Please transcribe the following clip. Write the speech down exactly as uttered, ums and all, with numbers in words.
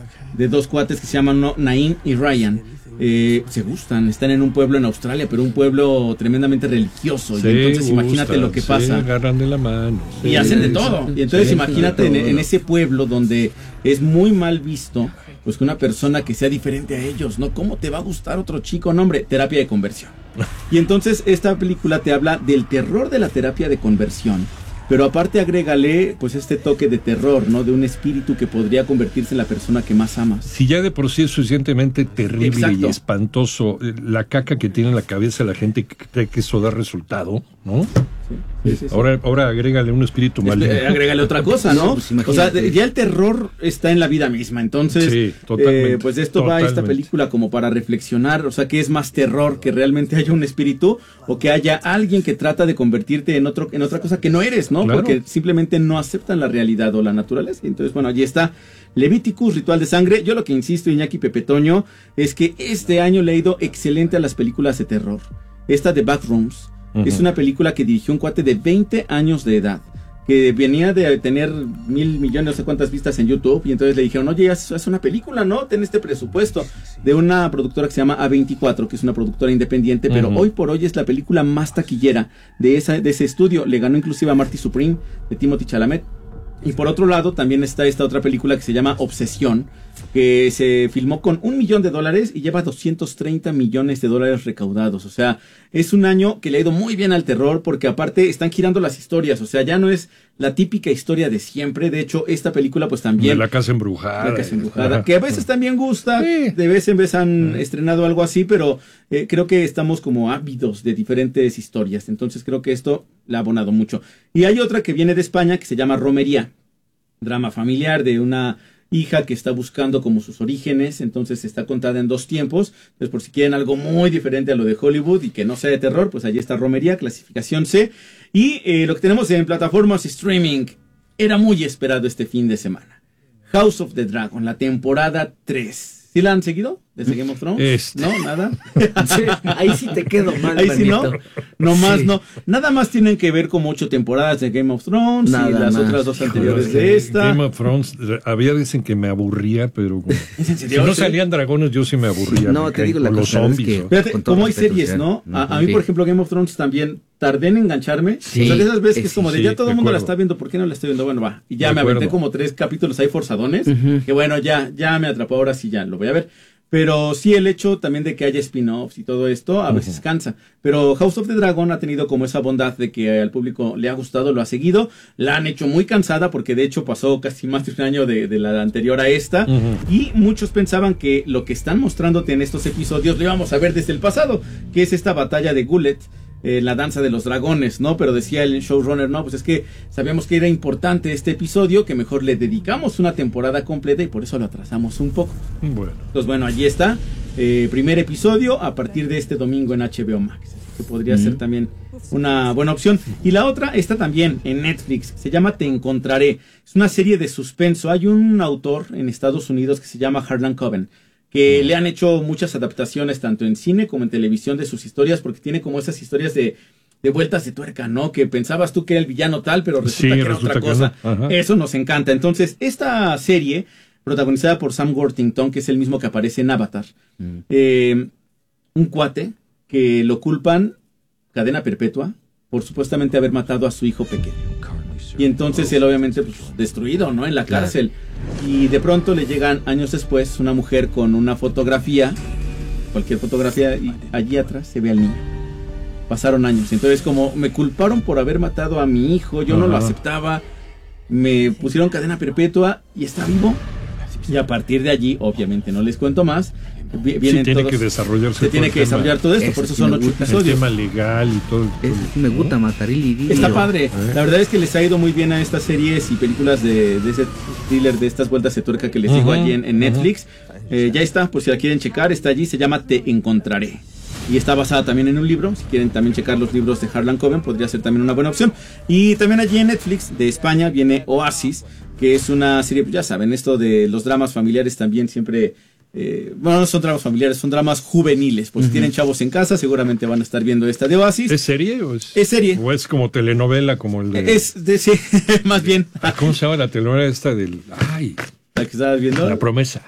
de dos cuates que se llaman no, Naim y Ryan. Eh, se gustan, están en un pueblo en Australia, pero un pueblo tremendamente religioso. Se y entonces gustan, imagínate lo que pasa. Se agarran de la mano. Y hacen de todo. Y entonces sí, imagínate sí, en, en ese pueblo donde es muy mal visto, pues que una persona que sea diferente a ellos, ¿no? ¿Cómo te va a gustar otro chico? No, hombre, terapia de conversión. Y entonces esta película te habla del terror de la terapia de conversión. Pero aparte agrégale pues este toque de terror, ¿no? De un espíritu que podría convertirse en la persona que más amas. Si ya de por sí es suficientemente terrible Exacto. y espantoso la caca que tiene en la cabeza la gente que cree que eso da resultado, ¿no? Sí, sí, sí. Ahora, ahora agrégale un espíritu maligno. Eh, agrégale otra cosa, ¿no? Pues o sea, de- ya el terror está en la vida misma. Entonces, Sí, totalmente, eh, pues de esto va esta totalmente. película como para reflexionar. O sea, ¿qué es más terror? ¿Que realmente haya un espíritu o que haya alguien que trata de convertirte en otro en otra cosa que no eres, ¿no? Claro. Porque simplemente no aceptan la realidad o la naturaleza. Y entonces, bueno, allí está Levíticus, Ritual de Sangre. Yo lo que insisto, Iñaki Pepe Toño, es que este año le ha ido excelente a las películas de terror. Esta de Backrooms. Ujú. Es una película que dirigió un cuate de veinte años de edad, que venía de tener mil millones, no sé cuántas vistas en YouTube, y entonces le dijeron, oye, haz, haz una película, ¿no? Ten este presupuesto, de una productora que se llama A veinticuatro, que es una productora independiente, pero Ujú. hoy por hoy es la película más taquillera de, esa, de ese estudio. Le ganó inclusive a Marty Supreme, de Timothy Chalamet. Y por otro lado, también está esta otra película que se llama Obsesión, que se filmó con un millón de dólares y lleva doscientos treinta millones de dólares recaudados. O sea, es un año que le ha ido muy bien al terror, porque aparte están girando las historias. O sea, ya no es la típica historia de siempre. De hecho, esta película pues también... De la casa embrujada. La casa embrujada, que a veces también gusta, Sí. de vez en vez han estrenado algo así, pero eh, creo que estamos como ávidos de diferentes historias, entonces creo que esto le ha abonado mucho. Y hay otra que viene de España que se llama Romería, drama familiar de una hija que está buscando como sus orígenes, entonces está contada en dos tiempos. Entonces, por si quieren algo muy diferente a lo de Hollywood y que no sea de terror, pues allí está Romería, clasificación C. Y eh, lo que tenemos en plataformas streaming era muy esperado este fin de semana: House of the Dragon, la temporada tres. ¿Sí la han seguido? ¿Desde Game of Thrones? Este. No, nada. Sí, ahí sí te quedo mal, Ahí sí no, manito. no más Sí. no. Nada más tienen que ver como ocho temporadas de Game of Thrones Nada y las más. otras dos Híjole, anteriores Híjole, de esta. Game of Thrones, había dicen que me aburría, pero ¿Es en si serio? no Sí. salían dragones yo sí me aburría. No, me te caen digo la con los cosa, es zombies. que- ¿no? Fíjate, Con todo como hay respeto, series, o sea, ¿no? A, a mí, sí. por ejemplo, Game of Thrones también tardé en engancharme. Sí, O sea, de esas veces que es es- como de sí, ya todo de el mundo la acuerdo. está viendo, ¿por qué no la estoy viendo? Bueno, va. Y ya De me aventé acuerdo. como tres capítulos ahí forzadones. Ujú. Que bueno, ya, ya me atrapó, ahora sí ya lo voy a ver. Pero sí, el hecho también de que haya spin-offs y todo esto a veces cansa. Pero House of the Dragon ha tenido como esa bondad de que al público le ha gustado, lo ha seguido. La han hecho muy cansada porque de hecho pasó casi más de un año de, de la anterior a esta. Ujú. Y muchos pensaban que lo que están mostrándote en estos episodios lo íbamos a ver desde el pasado, que es esta batalla de Gullet, eh, la danza de los dragones, ¿no? Pero decía el showrunner, no, pues es que sabíamos que era importante este episodio, que mejor le dedicamos una temporada completa y por eso lo atrasamos un poco. Bueno. Entonces, bueno, allí está, eh, primer episodio a partir de este domingo en H B O Max, que podría Mm. ser también una buena opción. Y la otra está también en Netflix, se llama Te Encontraré. Es una serie de suspenso. Hay un autor en Estados Unidos que se llama Harlan Coben, que le han hecho muchas adaptaciones tanto en cine como en televisión de sus historias, porque tiene como esas historias de, de vueltas de tuerca, ¿no? Que pensabas tú que era el villano tal, pero resulta Sí, que era resulta otra que cosa. no. Ajá. Eso nos encanta. Entonces, esta serie, protagonizada por Sam Worthington, que es el mismo que aparece en Avatar, Mm. eh, un cuate que lo culpan cadena perpetua por supuestamente haber matado a su hijo pequeño. Y entonces él obviamente pues, destruido, ¿no? En la Claro. cárcel. Y de pronto le llegan años después una mujer con una fotografía, cualquier fotografía, y allí atrás se ve al niño. Pasaron años. Entonces como me culparon por haber matado a mi hijo, yo no lo Ajá. aceptaba, me pusieron cadena perpetua y está vivo. Y a partir de allí, obviamente no les cuento más, vi- Sí, vienen tiene todos- que desarrollarse. se todo tiene el que tema- desarrollar todo esto, Ese por eso sí son me ocho gusta, el episodios. tema legal y todo. Ese sí me gusta, Mataril y Está padre. ¿Eh? La verdad es que les ha ido muy bien a estas series y películas de, de ese thriller, de estas vueltas de tuerca que les digo Ujú, allí en, en Netflix. Eh, ya está, por si la quieren checar, está allí, se llama Te Encontraré. Y está basada también en un libro. Si quieren también checar los libros de Harlan Coben, podría ser también una buena opción. Y también allí en Netflix de España viene Oasis, que es una serie, ya saben, esto de los dramas familiares también siempre... Eh, bueno, no son dramas familiares, son dramas juveniles. Pues si tienen chavos en casa, seguramente van a estar viendo esta de Oasis. ¿Es serie o es, Es serie. o es como telenovela, como el de... Es de sí, más bien. ¿Cómo se llama la telenovela esta del... Ay, La que estabas viendo. La Promesa.